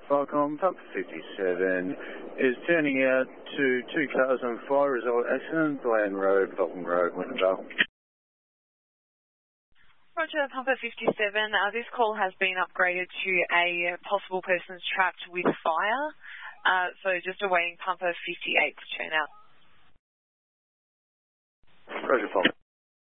Falcon, Pump 57 is turning out to 2 cars on fire result accident, Bland Road, Vulcan Road, Wintervale. Roger, Pumper 57. This call has been upgraded to a possible persons trapped with fire. So just awaiting Pumper 58 to turn out. Roger, Falcon